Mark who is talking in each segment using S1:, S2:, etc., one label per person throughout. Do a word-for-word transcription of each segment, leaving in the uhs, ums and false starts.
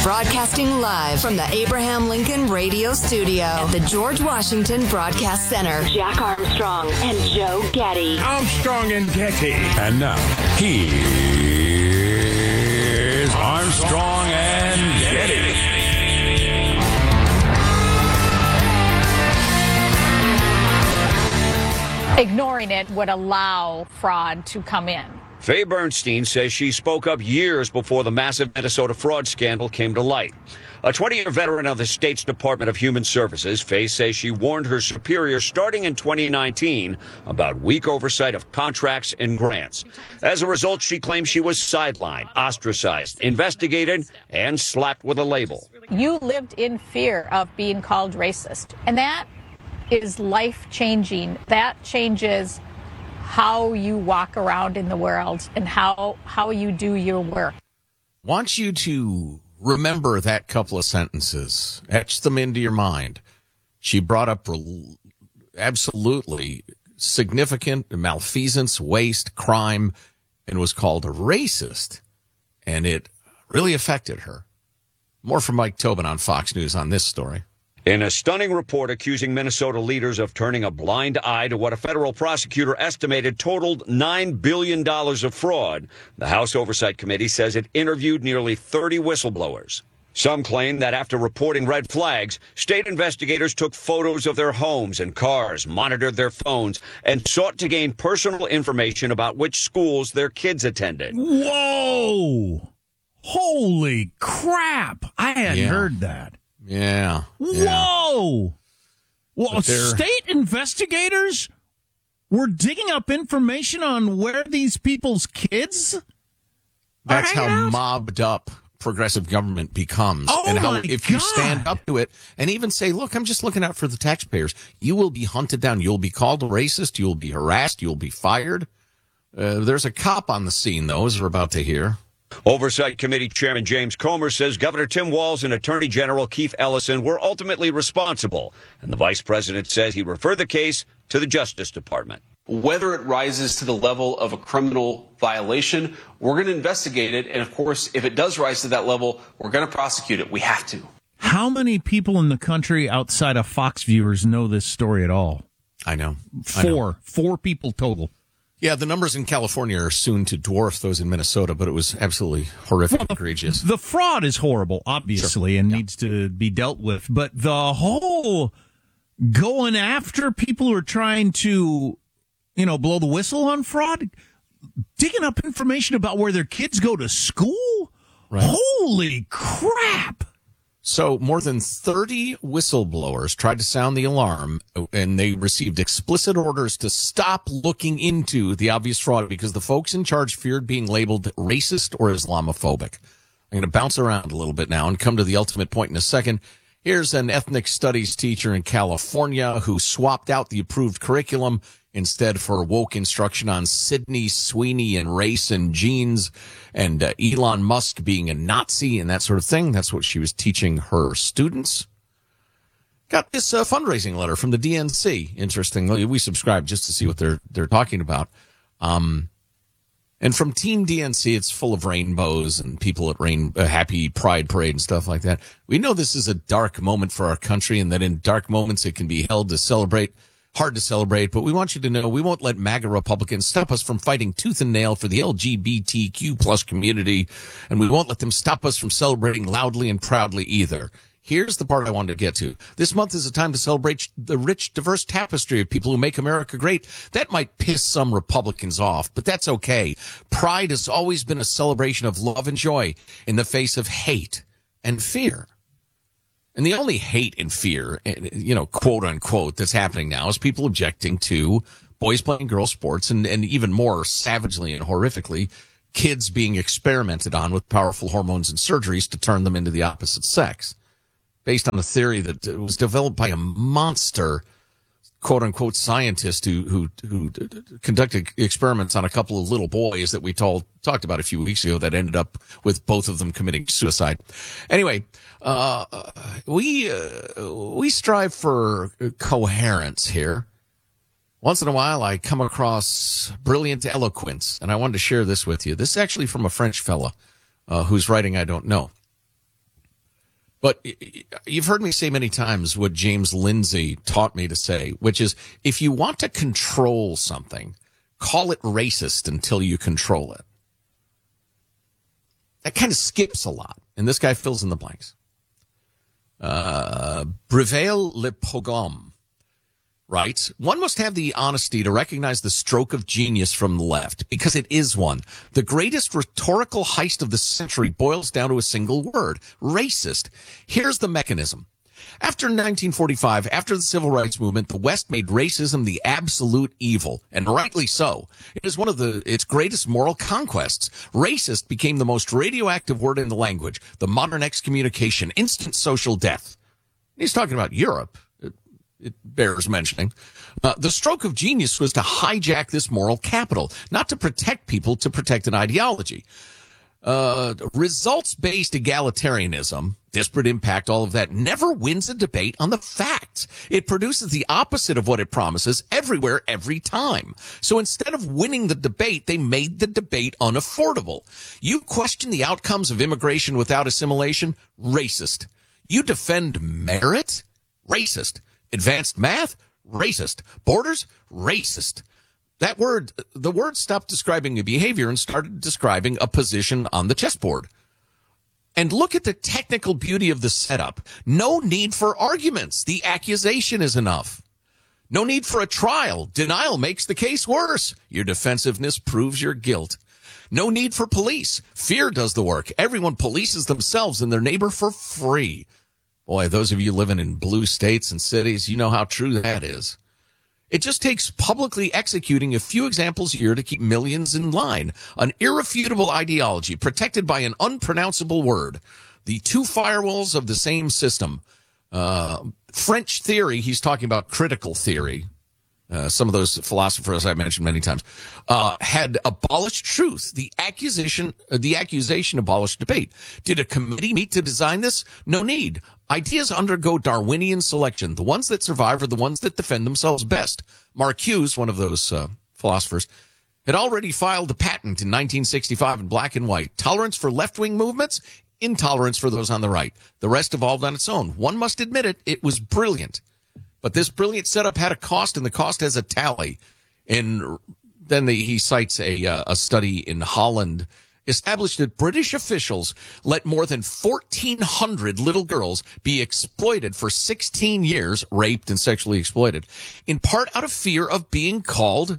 S1: Broadcasting live from the Abraham Lincoln Radio Studio at the George Washington Broadcast Center. Jack Armstrong and Joe Getty.
S2: Armstrong and Getty.
S3: And now, here's Armstrong and Getty.
S4: Ignoring it would allow fraud to come in.
S5: Faye Bernstein says she spoke up years before the massive Minnesota fraud scandal came to light. A twenty-year veteran of the state's Department of Human Services, Faye says she warned her superior starting in twenty nineteen about weak oversight of contracts and grants. As a result, she claims she was sidelined, ostracized, investigated, and slapped with a label.
S4: You lived in fear of being called racist, and that is life-changing. That changes how you walk around in the world and how how you do your work.
S6: Want you to remember that couple of sentences. Etch them into your mind. She brought up absolutely significant malfeasance, waste, crime, and was called a racist. And it really affected her. More from Mike Tobin on Fox News on this story.
S5: In a stunning report accusing Minnesota leaders of turning a blind eye to what a federal prosecutor estimated totaled nine billion dollars of fraud, the House Oversight Committee says it interviewed nearly thirty whistleblowers. Some claim that after reporting red flags, state investigators took photos of their homes and cars, monitored their phones, and sought to gain personal information about which schools their kids attended.
S2: Whoa! Holy crap! I hadn't
S6: Yeah.
S2: heard that.
S6: Yeah. yeah.
S2: Whoa! Well, state investigators were digging up information on where these people's kids
S6: That's
S2: are
S6: how
S2: hanging out?
S6: mobbed up progressive government becomes.
S2: Oh,
S6: and how
S2: my
S6: if you
S2: God.
S6: stand up to it and even say, look, I'm just looking out for the taxpayers, you will be hunted down. You'll be called a racist. You'll be harassed. You'll be fired. Uh, there's a cop on the scene, though, as we're about to hear.
S5: Oversight Committee Chairman James Comer says Governor Tim Walz and Attorney General Keith Ellison were ultimately responsible, and the vice president says he referred the case to the Justice Department.
S7: Whether it rises to the level of a criminal violation, we're going to investigate it, and of course, if it does rise to that level, we're going to prosecute it. We have to.
S2: How many people in the country outside of Fox viewers know this story at all?
S6: I know. I know.
S2: Four. Four people total.
S6: Yeah, the numbers in California are soon to dwarf those in Minnesota, but it was absolutely horrific,
S2: Well, the,
S6: egregious.
S2: The fraud is horrible, obviously,
S6: Sure.
S2: and
S6: Yeah.
S2: needs to be dealt with. But the whole going after people who are trying to, you know, blow the whistle on fraud, digging up information about where their kids go to school.
S6: Right.
S2: Holy crap!
S6: So more than thirty whistleblowers tried to sound the alarm, and they received explicit orders to stop looking into the obvious fraud because the folks in charge feared being labeled racist or Islamophobic. I'm going to bounce around a little bit now and come to the ultimate point in a second. Here's an ethnic studies teacher in California who swapped out the approved curriculum instead for woke instruction on Sydney Sweeney and race and genes and uh, Elon Musk being a Nazi and that sort of thing. That's what she was teaching her students. Got this uh, fundraising letter from the D N C. Interestingly, we subscribe just to see what they're they're talking about. Um, and from Team D N C, it's full of rainbows and people at rain uh, happy Pride Parade and stuff like that. We know this is a dark moment for our country, and that in dark moments it can be held to celebrate. Hard to celebrate, but we want you to know we won't let MAGA Republicans stop us from fighting tooth and nail for the L G B T Q plus community, and we won't let them stop us from celebrating loudly and proudly either. Here's the part I wanted to get to. This month is a time to celebrate the rich, diverse tapestry of people who make America great. That might piss some Republicans off, but that's okay. Pride has always been a celebration of love and joy in the face of hate and fear. And the only hate and fear, you know, quote unquote, that's happening now is people objecting to boys playing girls sports and, and even more savagely and horrifically, kids being experimented on with powerful hormones and surgeries to turn them into the opposite sex. Based on a theory that was developed by a monster, quote unquote, scientist who, who, who conducted experiments on a couple of little boys that we told, talked about a few weeks ago that ended up with both of them committing suicide. Anyway, uh, we, uh, we strive for coherence here. Once in a while, I come across brilliant eloquence, and I wanted to share this with you. This is actually from a French fella, uh, whose writing I don't know. But you've heard me say many times what James Lindsay taught me to say, which is if you want to control something, call it racist until you control it. That kind of skips a lot. And this guy fills in the blanks. Uh, Brevel Le Pogrom writes, one must have the honesty to recognize the stroke of genius from the left, because it is one. The greatest rhetorical heist of the century boils down to a single word, racist. Here's the mechanism. After nineteen forty-five, after the civil rights movement, the West made racism the absolute evil, and rightly so. It is one of the its greatest moral conquests. Racist became the most radioactive word in the language, the modern excommunication, instant social death. He's talking about Europe. It, it bears mentioning. Uh, the stroke of genius was to hijack this moral capital, not to protect people, to protect an ideology. Uh, results-based egalitarianism, disparate impact, all of that, never wins a debate on the facts. It produces the opposite of what it promises everywhere, every time. So instead of winning the debate, they made the debate unaffordable. You question the outcomes of immigration without assimilation? Racist. You defend merit? Racist. Advanced math? Racist. Borders? Racist. That word, the word stopped describing a behavior and started describing a position on the chessboard. And look at the technical beauty of the setup. No need for arguments. The accusation is enough. No need for a trial. Denial makes the case worse. Your defensiveness proves your guilt. No need for police. Fear does the work. Everyone polices themselves and their neighbor for free. Boy, those of you living in blue states and cities, you know how true that is. It just takes publicly executing a few examples a year to keep millions in line. An irrefutable ideology protected by an unpronounceable word. The two firewalls of the same system. Uh, French theory, he's talking about critical theory. Uh, some of those philosophers I mentioned many times, uh, had abolished truth. The accusation, uh, the accusation abolished debate. Did a committee meet to design this? No need. Ideas undergo Darwinian selection. The ones that survive are the ones that defend themselves best. Marcuse, one of those uh, philosophers, had already filed a patent in nineteen sixty-five in black and white. Tolerance for left-wing movements, intolerance for those on the right. The rest evolved on its own. One must admit it, it was brilliant. But this brilliant setup had a cost, and the cost has a tally. And then the, he cites a, uh, a study in Holland established that British officials let more than fourteen hundred little girls be exploited for sixteen years, raped and sexually exploited, in part out of fear of being called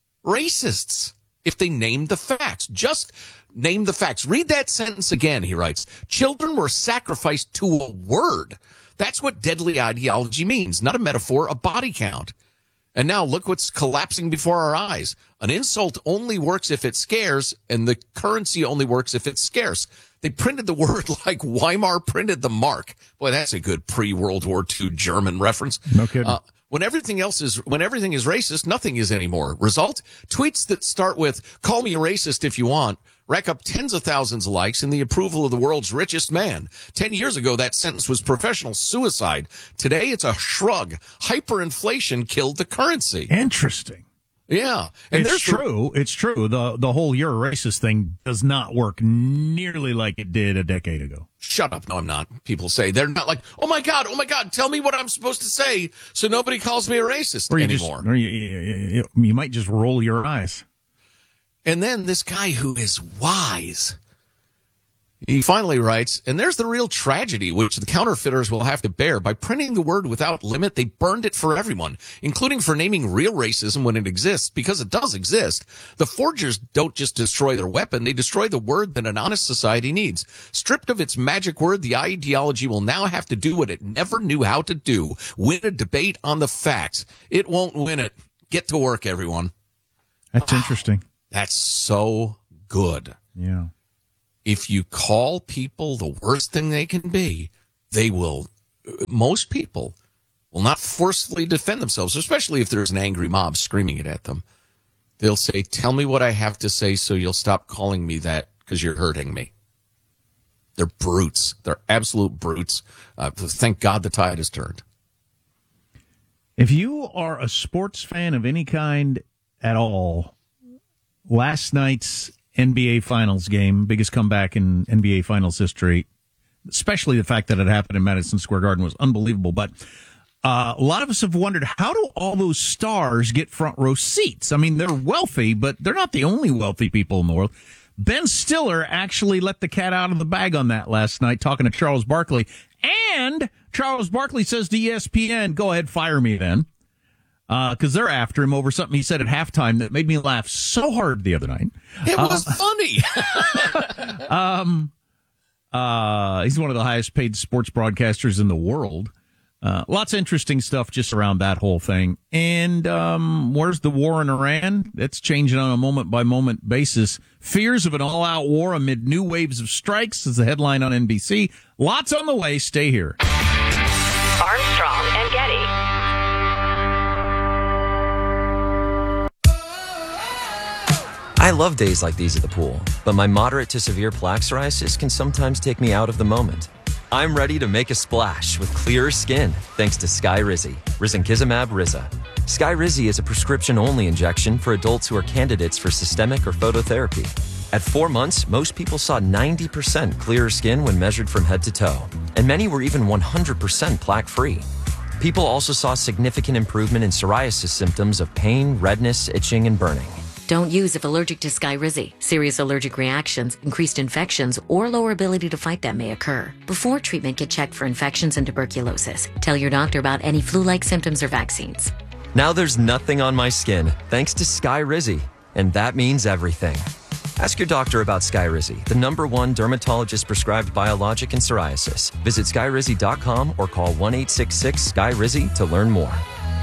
S6: racists if they named the facts. Just name the facts. Read that sentence again, he writes. Children were sacrificed to a word. That's what deadly ideology means, not a metaphor, a body count. And now look what's collapsing before our eyes. An insult only works if it scares, and the currency only works if it's scarce. They printed the word like Weimar printed the mark. Boy, that's a good pre-World War Two German reference.
S2: No kidding.
S6: Uh, when everything else is, when everything is racist, nothing is anymore. Result? Tweets that start with, call me a racist if you want, rack up tens of thousands of likes and the approval of the world's richest man. Ten years ago, that sentence was professional suicide. Today, it's a shrug. Hyperinflation killed the currency.
S2: Interesting.
S6: Yeah. And
S2: it's true. The, it's true. The the whole you're a racist thing does not work nearly like it did a decade ago.
S6: Shut up. No, I'm not. People say they're not like, oh, my God, oh, my God, tell me what I'm supposed to say so nobody calls me a racist
S2: or you
S6: anymore.
S2: Just, or you, you, you might just roll your eyes.
S6: And then this guy who is wise, he finally writes, and there's the real tragedy which the counterfeiters will have to bear. By printing the word without limit, they burned it for everyone, including for naming real racism when it exists, because it does exist. The forgers don't just destroy their weapon, they destroy the word that an honest society needs. Stripped of its magic word, the ideology will now have to do what it never knew how to do, win a debate on the facts. It won't win it. Get to work, everyone.
S2: That's interesting.
S6: That's so good.
S2: Yeah.
S6: If you call people the worst thing they can be, they will, most people will not forcefully defend themselves, especially if there's an angry mob screaming it at them. They'll say, tell me what I have to say so you'll stop calling me that because you're hurting me. They're brutes. They're absolute brutes. Uh, thank God the tide has turned.
S2: If you are a sports fan of any kind at all, last night's N B A Finals game, biggest comeback in N B A Finals history, especially the fact that it happened in Madison Square Garden was unbelievable. But uh, a lot of us have wondered, how do all those stars get front row seats? I mean, they're wealthy, but they're not the only wealthy people in the world. Ben Stiller actually let the cat out of the bag on that last night, talking to Charles Barkley. And Charles Barkley says to E S P N, go ahead, fire me then. Because uh, they're after him over something he said at halftime that made me laugh so hard the other night.
S6: It was
S2: uh,
S6: funny.
S2: um, uh, he's one of the highest paid sports broadcasters in the world. Uh, lots of interesting stuff just around that whole thing. And um, where's the war in Iran? That's changing on a moment-by-moment basis. Fears of an all-out war amid new waves of strikes is the headline on N B C. Lots on the way. Stay here.
S1: Armstrong and Getty.
S8: I love days like these at the pool, but my moderate to severe plaque psoriasis can sometimes take me out of the moment. I'm ready to make a splash with clearer skin thanks to Skyrizi, risankizumab Riza. Skyrizi is a prescription-only injection for adults who are candidates for systemic or phototherapy. At four months, most people saw ninety percent clearer skin when measured from head to toe, and many were even one hundred percent plaque-free. People also saw significant improvement in psoriasis symptoms of pain, redness, itching, and burning.
S9: Don't use if allergic to Skyrizi. Serious allergic reactions, increased infections, or lower ability to fight them may occur. Before treatment, get checked for infections and tuberculosis. Tell your doctor about any flu-like symptoms or vaccines.
S8: Now there's nothing on my skin thanks to Skyrizi, and that means everything. Ask your doctor about Skyrizi, the number one dermatologist-prescribed biologic in psoriasis. Visit skyrizi dot com or call one eight six six SKYRIZI to learn more.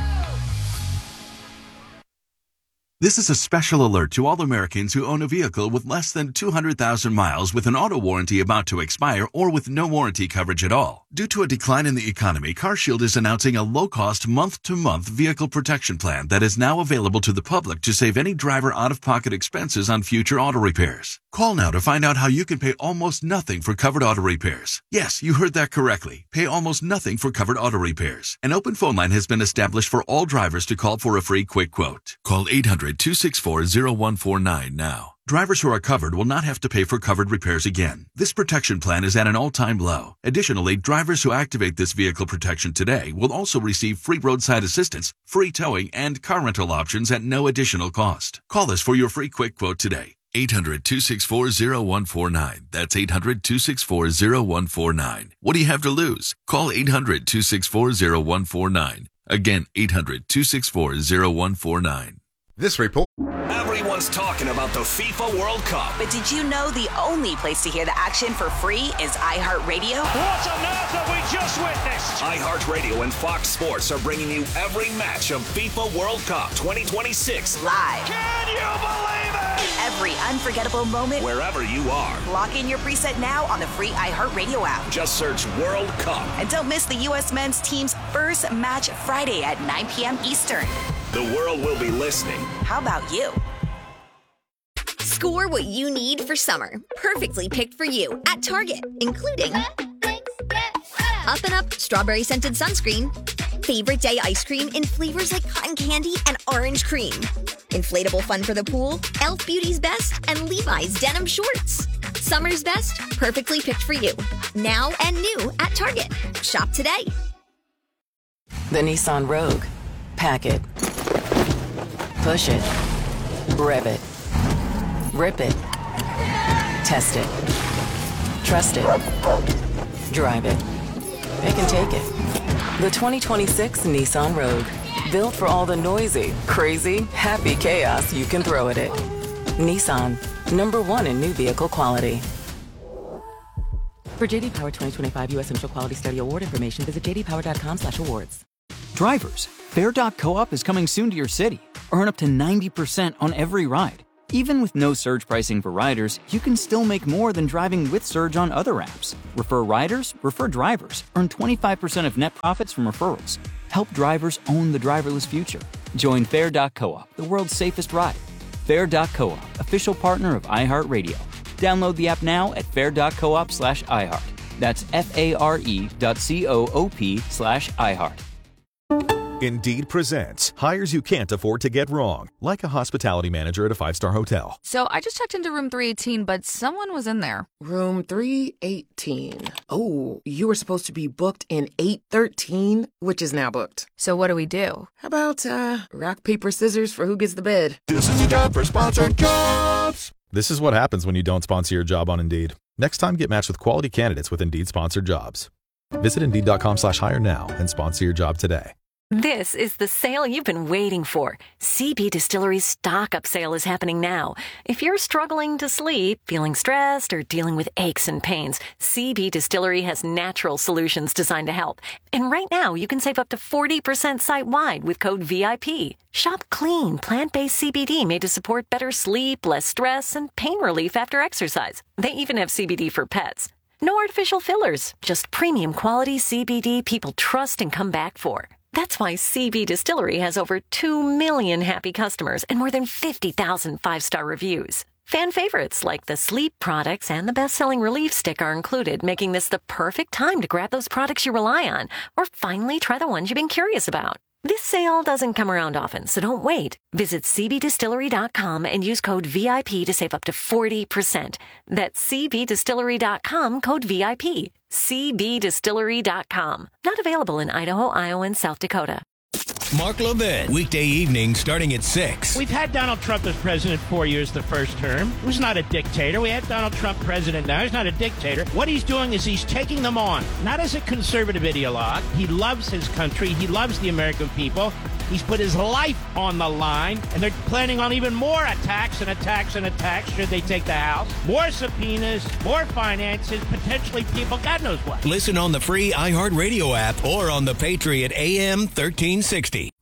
S10: This is a special alert to all Americans who own a vehicle with less than two hundred thousand miles with an auto warranty about to expire or with no warranty coverage at all. Due to a decline in the economy, CarShield is announcing a low-cost month-to-month vehicle protection plan that is now available to the public to save any driver out-of-pocket expenses on future auto repairs. Call now to find out how you can pay almost nothing for covered auto repairs. Yes, you heard that correctly. Pay almost nothing for covered auto repairs. An open phone line has been established for all drivers to call for a free quick quote. Call eight hundred, two six four, zero one four nine now. Drivers who are covered will not have to pay for covered repairs again. This protection plan is at an all-time low. Additionally, drivers who activate this vehicle protection today will also receive free roadside assistance, free towing, and car rental options at no additional cost. Call us for your free quick quote today. eight hundred, two six four, zero one four nine. That's eight hundred, two six four, zero one four nine. What do you have to lose? Call eight hundred, two six four, zero one four nine. Again, eight hundred, two six four, zero one four nine.
S3: This report.
S11: Everyone's talking about the FIFA World Cup.
S12: But did you know the only place to hear the action for free is iHeartRadio?
S11: What on earth have we just witnessed? iHeartRadio and Fox Sports are bringing you every match of FIFA World Cup twenty twenty-six.
S12: Live.
S11: Can you believe it?
S12: Every unforgettable moment.
S11: Wherever you are.
S12: Lock in your preset now on the free iHeartRadio app.
S11: Just search World Cup.
S12: And don't miss the U S men's team's first match Friday at nine p.m. Eastern.
S11: The world will be listening.
S12: How about you?
S13: Score what you need for summer. Perfectly picked for you at Target, including Up and Up strawberry scented sunscreen, favorite day ice cream in flavors like cotton candy and orange cream, inflatable fun for the pool, e l f Beauty's Best, and Levi's denim shorts. Summer's best, perfectly picked for you. Now and new at Target. Shop today.
S14: The Nissan Rogue. Pack it. Push it. Rev it. Rip it. Test it. Trust it. Drive it. Pick and take it. The twenty twenty-six Nissan Rogue. Built for all the noisy, crazy, happy chaos you can throw at it. Nissan. Number one in new vehicle quality. For J D Power twenty twenty-five U S Central Quality Study Award information, visit j d power dot com slash awards.
S15: Drivers, Fair dot co-op is coming soon to your city. Earn up to ninety percent on every ride. Even with no surge pricing for riders, you can still make more than driving with Surge on other apps. Refer riders, refer drivers. Earn twenty-five percent of net profits from referrals. Help drivers own the driverless future. Join Fair dot co-op, the world's safest ride. Fair dot co-op, official partner of iHeartRadio. Download the app now at fair dot coop slash iHeart. That's F A R E dot C O O P slash iHeart.
S16: Indeed presents hires you can't afford to get wrong, like a hospitality manager at a five-star hotel.
S17: So I just checked into room three eighteen, but someone was in there.
S18: Room three eighteen. Oh, you were supposed to be booked in eight thirteen, which is now booked.
S17: So what do we do?
S18: How about, uh, rock, paper, scissors for who gets the bed?
S3: This is a job for sponsored jobs.
S16: This is what happens when you don't sponsor your job on Indeed. Next time, get matched with quality candidates with Indeed-sponsored jobs. Visit Indeed.com slash hire now and sponsor your job today.
S19: This is the sale you've been waiting for. C B Distillery's stock-up sale is happening now. If you're struggling to sleep, feeling stressed, or dealing with aches and pains, C B Distillery has natural solutions designed to help. And right now, you can save up to forty percent site-wide with code V I P. Shop clean, plant-based C B D made to support better sleep, less stress, and pain relief after exercise. They even have C B D for pets. No artificial fillers, just premium quality C B D people trust and come back for. That's why C B Distillery has over two million happy customers and more than fifty thousand five-star reviews. Fan favorites like the sleep products and the best-selling Relief Stick are included, making this the perfect time to grab those products you rely on or finally try the ones you've been curious about. This sale doesn't come around often, so don't wait. Visit C B distillery dot com and use code V I P to save up to forty percent. That's C B distillery dot com, code V I P. C B distillery dot com. Not available in Idaho, Iowa, and South Dakota.
S20: Mark Levin, weekday evening starting at six.
S21: We've had Donald Trump as president four years the first term. He was not a dictator. We had Donald Trump president now. He's not a dictator. What he's doing is he's taking them on, not as a conservative ideologue. He loves his country. He loves the American people. He's put his life on the line, and they're planning on even more attacks and attacks and attacks should they take the House. More subpoenas, more finances, potentially people, God knows what.
S20: Listen on the free iHeartRadio app or on the Patriot A M thirteen sixty.